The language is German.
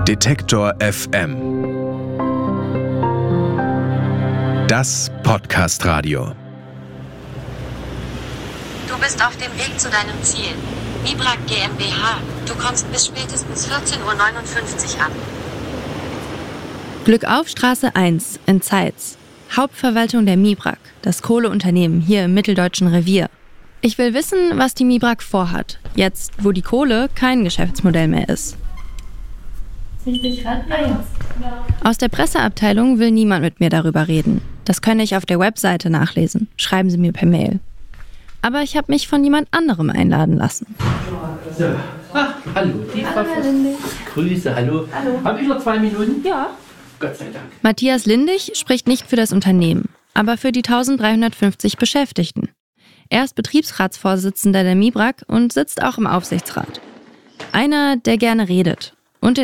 Detektor FM. Das Podcast-Radio. Du bist auf dem Weg zu deinem Ziel. MIBRAG GmbH. Du kommst bis spätestens 14:59 Uhr an. Glückauf Straße 1 in Zeitz. Hauptverwaltung der MIBRAG, das Kohleunternehmen hier im Mitteldeutschen Revier. Ich will wissen, was die MIBRAG vorhat, jetzt wo die Kohle kein Geschäftsmodell mehr ist. Aus der Presseabteilung will niemand mit mir darüber reden. Das kann ich auf der Webseite nachlesen. Schreiben Sie mir per Mail. Aber ich habe mich von jemand anderem einladen lassen. So. Ach, hallo. Hallo, Herr Lindig. Grüße, hallo. Habe ich noch 2 Minuten? Ja. Gott sei Dank. Matthias Lindig spricht nicht für das Unternehmen, aber für die 1350 Beschäftigten. Er ist Betriebsratsvorsitzender der MIBRAG und sitzt auch im Aufsichtsrat. Einer, der gerne redet